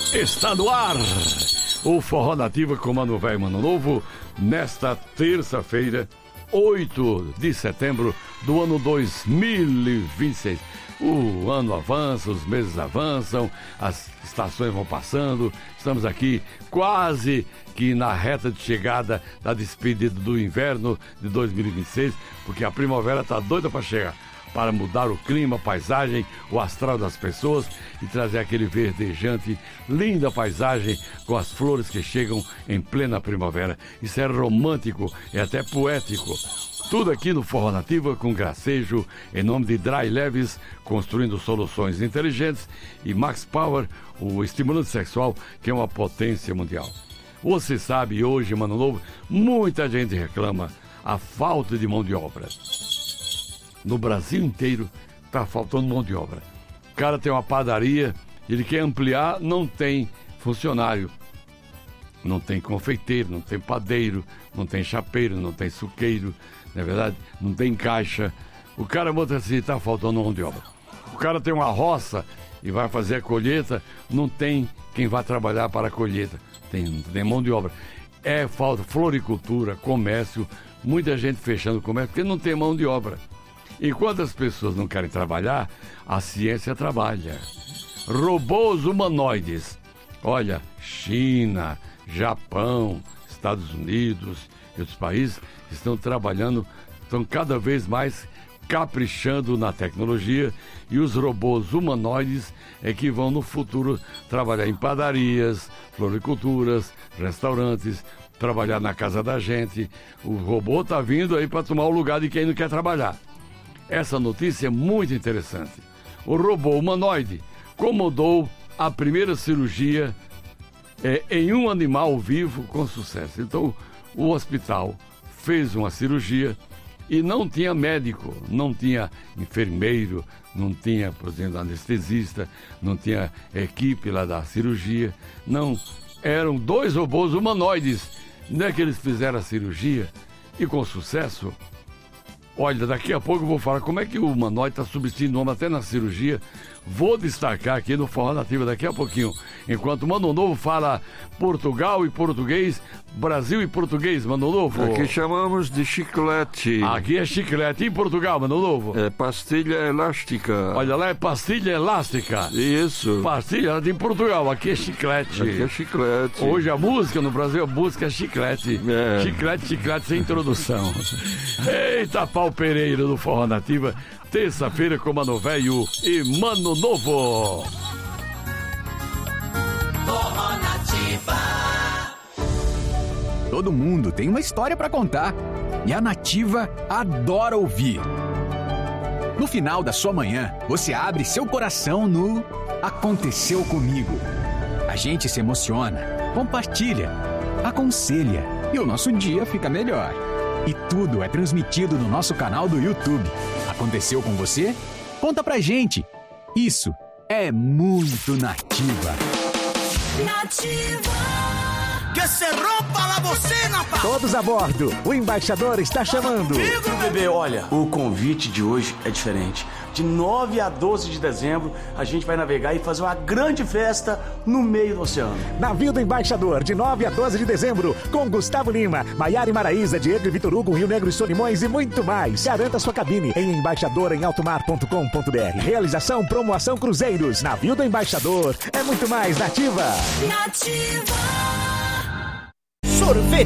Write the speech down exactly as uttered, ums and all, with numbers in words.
Está no ar o Forró Nativa com Mano Velho e Mano Novo, nesta terça-feira, oito de setembro do ano dois mil e vinte e seis. O ano avança, os meses avançam, as estações vão passando, estamos aqui quase que na reta de chegada da despedida do inverno de dois mil e vinte e seis, porque a primavera está doida para chegar, para mudar o clima, a paisagem, o astral das pessoas e trazer aquele verdejante, linda paisagem com as flores que chegam em plena primavera. Isso é romântico, é até poético. Tudo aqui no Forró Nativa com gracejo, em nome de Dry Leves, construindo soluções inteligentes, e Max Power, o estimulante sexual, que é uma potência mundial. Você sabe, hoje, Mano Novo, muita gente reclama a falta de mão de obra. No Brasil inteiro está faltando mão de obra. O cara tem uma padaria, ele quer ampliar, não tem funcionário. Não tem confeiteiro, não tem padeiro, não tem chapeiro, não tem suqueiro, não é verdade? Não tem caixa. O cara mostra assim, está faltando mão de obra. O cara tem uma roça e vai fazer a colheita, não tem quem vai trabalhar para a colheita. Tem, tem mão de obra. É falta floricultura, comércio, muita gente fechando o comércio porque não tem mão de obra. Enquanto as pessoas não querem trabalhar, a ciência trabalha. Robôs humanoides. Olha, China, Japão, Estados Unidos e outros países estão trabalhando, estão cada vez mais caprichando na tecnologia, e os robôs humanoides é que vão no futuro trabalhar em padarias, floriculturas, restaurantes, trabalhar na casa da gente. O robô está vindo aí para tomar o lugar de quem não quer trabalhar. Essa notícia é muito interessante. O robô humanoide comandou a primeira cirurgia é, em um animal vivo com sucesso. Então, o hospital fez uma cirurgia e não tinha médico, não tinha enfermeiro, não tinha, por exemplo, anestesista, não tinha equipe lá da cirurgia. Não, eram dois robôs humanoides. Não é que eles fizeram a cirurgia e com sucesso. Olha, daqui a pouco eu vou falar como é que o humanoide está substituindo o homem até na cirurgia. Vou destacar aqui no Forró Nativa daqui a pouquinho. Enquanto o Mano Novo fala Portugal e português, Brasil e português, Mano Novo. Aqui chamamos de chiclete. Aqui é chiclete. Em Portugal, Mano Novo? É pastilha elástica. Olha lá, é pastilha elástica. Isso. Pastilha em Portugal, aqui é chiclete. Aqui é chiclete. Hoje a música no Brasil, a música é chiclete. É. Chiclete, chiclete sem introdução. Eita, pau Pereira do Forró Nativa. Terça-feira com Mano Velho e Mano Novo. Forró Nativa. Todo mundo tem uma história pra contar e a Nativa adora ouvir. No final da sua manhã, você abre seu coração no Aconteceu Comigo. A gente se emociona, compartilha, aconselha e o nosso dia fica melhor. E tudo é transmitido no nosso canal do YouTube. Aconteceu com você? Conta pra gente. Isso é muito Nativa. Nativa. Que se rompa la bocina, pá. Todos a bordo. O embaixador está chamando. Bebê, olha, o convite de hoje é diferente. De nove a doze de dezembro, a gente vai navegar e fazer uma grande festa no meio do oceano. Navio do Embaixador, de nove a doze de dezembro, com Gustavo Lima, Maiara e Maraísa, Diego e Vitor Hugo, Rio Negro e Solimões e muito mais. Garanta sua cabine em embaixador em alto mar ponto com ponto b r. Realização Promoção Cruzeiros. Navio do Embaixador é muito mais Nativa. Nativa. Sorvete